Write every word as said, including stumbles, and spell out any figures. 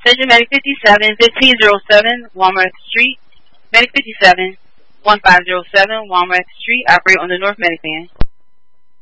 Attention Medic fifty-seven, fifteen oh seven, Walmart Street. Medic fifty-seven, fifteen oh seven, Walmart Street. Operate on the North Medic van.